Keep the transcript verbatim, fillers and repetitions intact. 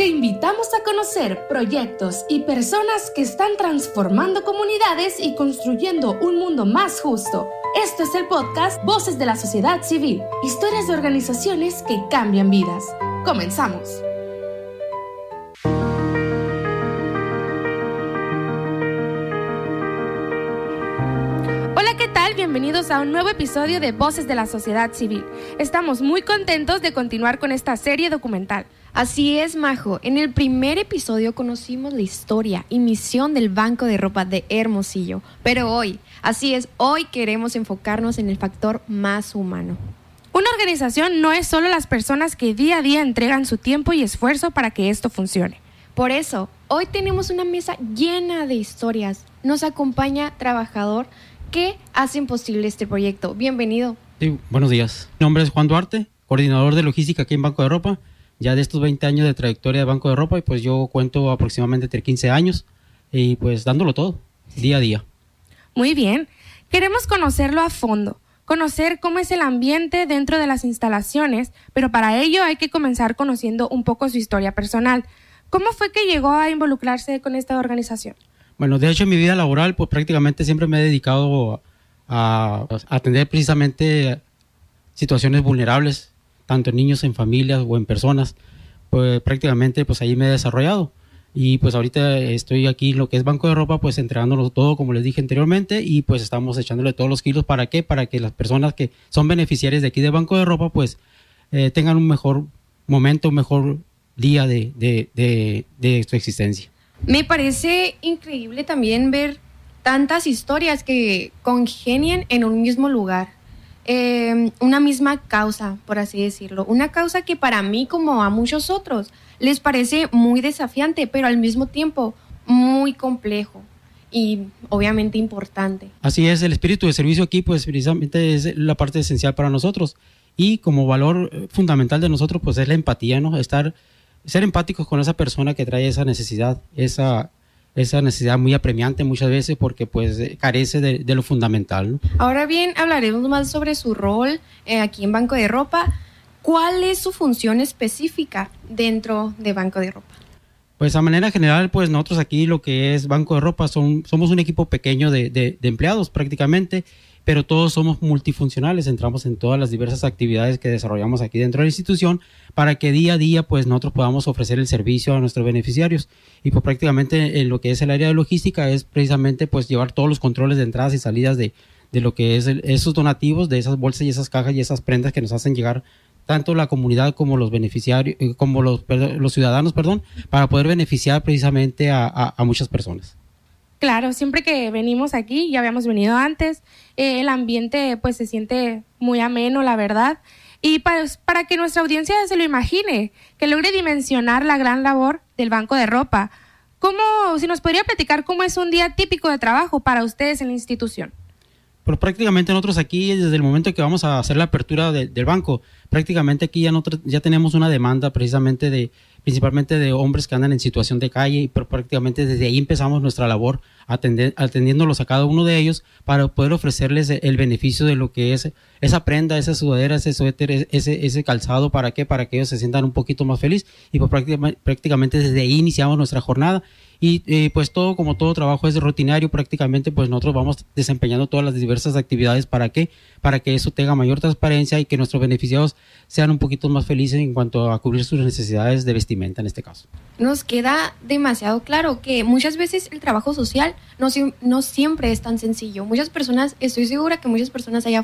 te invitamos a conocer proyectos y personas que están transformando comunidades y construyendo un mundo más justo. Esto es el podcast Voces de la Sociedad Civil, historias de organizaciones que cambian vidas. Comenzamos. Hola, ¿qué tal? Bienvenidos a un nuevo episodio de Voces de la Sociedad Civil. Estamos muy contentos de continuar con esta serie documental. Así es, Majo. En el primer episodio conocimos la historia y misión del Banco de Ropa de Hermosillo. Pero hoy, así es, hoy queremos enfocarnos en el factor más humano. Una organización no es solo las personas que día a día entregan su tiempo y esfuerzo para que esto funcione. Por eso, hoy tenemos una mesa llena de historias. Nos acompaña trabajador que hacen posible este proyecto. Bienvenido. Sí, buenos días. Mi nombre es Juan Duarte, coordinador de logística aquí en Banco de Ropa. Ya de estos veinte años de trayectoria de Banco de Ropa, y pues yo cuento aproximadamente entre quince años y pues dándolo todo, día a día. Muy bien. Queremos conocerlo a fondo, conocer cómo es el ambiente dentro de las instalaciones, pero para ello hay que comenzar conociendo un poco su historia personal. ¿Cómo fue que llegó a involucrarse con esta organización? Bueno, de hecho en mi vida laboral pues prácticamente siempre me he dedicado a, a atender precisamente situaciones vulnerables, tanto en niños, en familias o en personas. Pues prácticamente pues ahí me he desarrollado y pues ahorita estoy aquí en lo que es Banco de Ropa, pues entregándolo todo como les dije anteriormente, y pues estamos echándole todos los kilos. ¿Para qué? Para que las personas que son beneficiarias de aquí de Banco de Ropa pues eh, tengan un mejor momento, un mejor día de, de, de, de su existencia. Me parece increíble también ver tantas historias que congenian en un mismo lugar. Eh, una misma causa, por así decirlo. Una causa que para mí, como a muchos otros, les parece muy desafiante, pero al mismo tiempo muy complejo y obviamente importante. Así es, el espíritu de servicio aquí pues precisamente es la parte esencial para nosotros, y como valor fundamental de nosotros pues es la empatía, ¿no? Estar, ser empáticos con esa persona que trae esa necesidad, esa esa necesidad muy apremiante muchas veces porque pues carece de, de lo fundamental, ¿no? Ahora bien, hablaremos más sobre su rol eh, aquí en Banco de Ropa. ¿Cuál es su función específica dentro de Banco de Ropa? Pues a manera general, pues nosotros aquí lo que es Banco de Ropa son, somos un equipo pequeño de, de, de empleados prácticamente, pero todos somos multifuncionales, entramos en todas las diversas actividades que desarrollamos aquí dentro de la institución para que día a día pues nosotros podamos ofrecer el servicio a nuestros beneficiarios. Y pues prácticamente en lo que es el área de logística es precisamente pues llevar todos los controles de entradas y salidas de, de lo que es el, esos donativos, de esas bolsas y esas cajas y esas prendas que nos hacen llegar tanto la comunidad como los beneficiarios, eh, como los, los ciudadanos, perdón, para poder beneficiar precisamente a, a, a muchas personas. Claro, siempre que venimos aquí, ya habíamos venido antes, eh, el ambiente pues se siente muy ameno, la verdad, y para, para que nuestra audiencia se lo imagine, que logre dimensionar la gran labor del Banco de Ropa. ¿Cómo, si nos podría platicar cómo es un día típico de trabajo para ustedes en la institución? Pues prácticamente nosotros aquí, desde el momento que vamos a hacer la apertura de, del banco, prácticamente aquí ya, nosotros, ya tenemos una demanda precisamente de, principalmente de hombres que andan en situación de calle, pero prácticamente desde ahí empezamos nuestra labor atender, atendiéndolos a cada uno de ellos para poder ofrecerles el beneficio de lo que es esa prenda, esa sudadera, ese suéter, ese, ese calzado. ¿Para qué? Para que ellos se sientan un poquito más felices, y pues prácticamente, prácticamente desde ahí iniciamos nuestra jornada. Y eh, pues todo, como todo trabajo es rutinario, prácticamente pues nosotros vamos desempeñando todas las diversas actividades. ¿Para qué? Para que eso tenga mayor transparencia y que nuestros beneficiados sean un poquito más felices en cuanto a cubrir sus necesidades de vestimenta en este caso. Nos queda demasiado claro que muchas veces el trabajo social no, no siempre es tan sencillo. Muchas personas, estoy segura que muchas personas allá